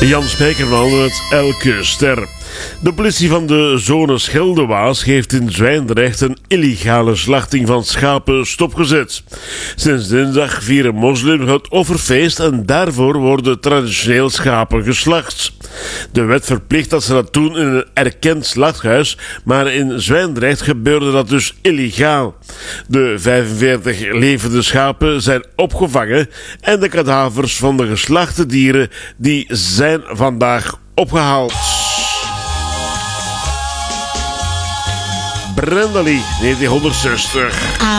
Jan Spijkerman met Elke Ster. De politie van de zone Scheldewaas heeft in Zwijndrecht een illegale slachting van schapen stopgezet. Sinds dinsdag vieren moslims het offerfeest en daarvoor worden traditioneel schapen geslacht. De wet verplicht dat ze dat doen in een erkend slachthuis, maar in Zwijndrecht gebeurde dat dus illegaal. De 45 levende schapen zijn opgevangen en de kadavers van de geslachte dieren die zijn vandaag opgehaald. Brenda Lee, 1960.